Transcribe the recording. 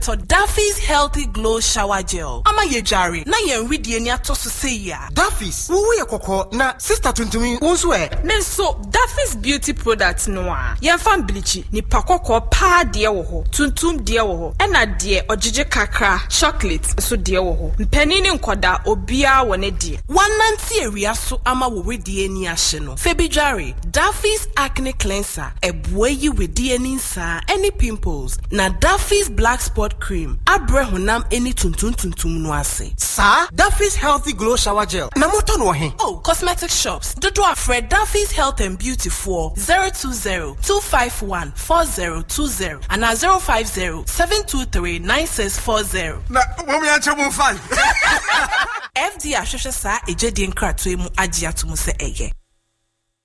So Duffy's Healthy Glow Shower Gel. Ama ye jare na ye nridie ni atoso sei ya. Duffy's wo ye kokko na sister tuntumi wonso e. Nenso Duffy's beauty products no a. Ye fan bleach ni pakokko pa de wo ho. Tuntum de wo ho. Ena de ojeje kakra chocolate so de wo ho. Mpani ni nkoda obia wo ne de. Wananti area so ama wo wedie ni ahye no. Febi jare Duffy's acne cleanser ebue yi wedie ni nsa any pimples na Duffy's black spot cream abrehunam any tuntum no ase. Sa Duffy's Healthy Glow Shower Gel. Na moto no he. Oh, cosmetic shops. Dodo Afred Duffy's Health and Beauty for 020-251-4020 and 050-723-9640. Na wo me anche mo fan. FD ahwehwe sa ejedi nkratoe mu agye atomo se eye.